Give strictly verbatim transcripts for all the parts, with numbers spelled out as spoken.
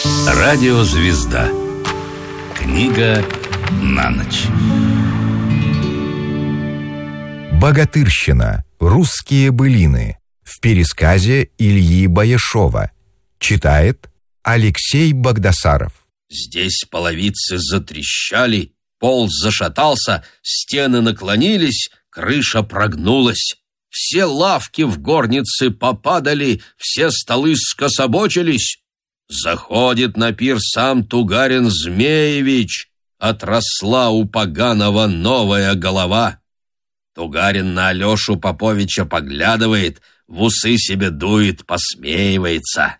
Радиозвезда. Книга на ночь. Богатырщина. Русские былины. В пересказе Ильи Баяшова. Читает Алексей Багдасаров. Здесь половицы затрещали, пол зашатался, стены наклонились, крыша прогнулась. Все лавки в горнице попадали, все столы скособочились. Заходит на пир сам Тугарин Змеевич, отросла у поганого новая голова. Тугарин на Алешу Поповича поглядывает, в усы себе дует, посмеивается.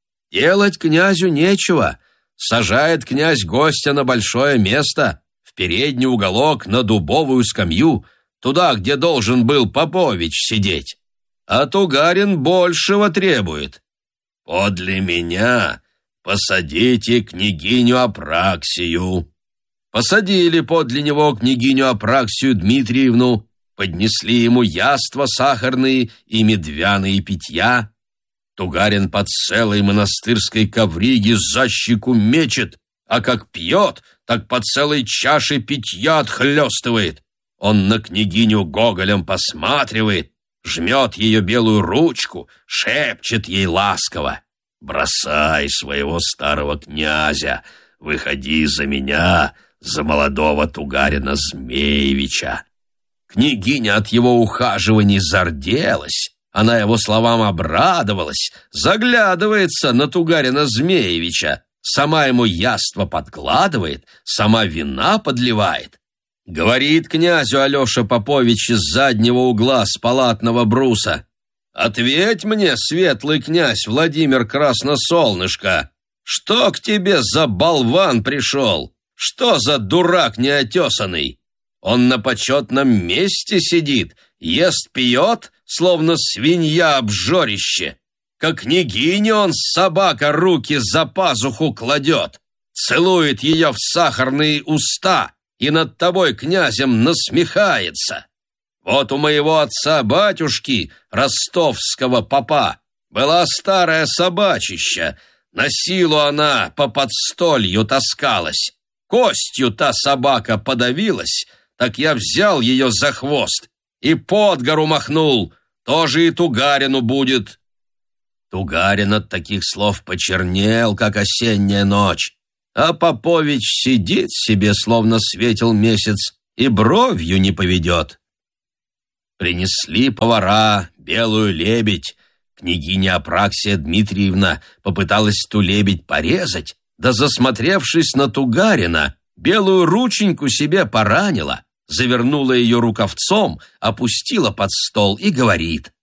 Делать князю нечего. Сажает князь гостя на большое место, в передний уголок на дубовую скамью, туда, где должен был Попович сидеть. А Тугарин большего требует. «Подле меня посадите княгиню Апраксию». Посадили подле него княгиню Апраксию Дмитриевну, поднесли ему яства сахарные и медвяные питья. Тугарин под целой монастырской ковриги за щеку мечет, а как пьет, так по целой чаше питья отхлестывает. Он на княгиню гоголем посматривает, жмет ее белую ручку, шепчет ей ласково: «Бросай своего старого князя, выходи за меня, за молодого Тугарина Змеевича». Княгиня от его ухаживаний зарделась, она его словам обрадовалась, заглядывается на Тугарина Змеевича, сама ему яство подкладывает, сама вина подливает. Говорит князю Алеша Попович из заднего угла с палатного бруса: «Ответь мне, светлый князь Владимир Красносолнышко, что к тебе за болван пришел? Что за дурак неотесанный? Он на почетном месте сидит, ест-пьет, словно свинья обжорище. Как княгиня он, собака, руки за пазуху кладет, целует ее в сахарные уста и над тобой, князем, насмехается. Вот у моего отца-батюшки, ростовского попа, была старая собачища, на силу она по подстолью таскалась. Костью та собака подавилась, так я взял ее за хвост и под гору махнул, тоже и Тугарину будет». Тугарин от таких слов почернел, как осенняя ночь, а Попович сидит себе, словно светил месяц, и бровью не поведет. Принесли повара белую лебедь. Княгиня Апраксия Дмитриевна попыталась ту лебедь порезать, да, засмотревшись на Тугарина, белую рученьку себе поранила, завернула ее рукавцом, опустила под стол и говорит: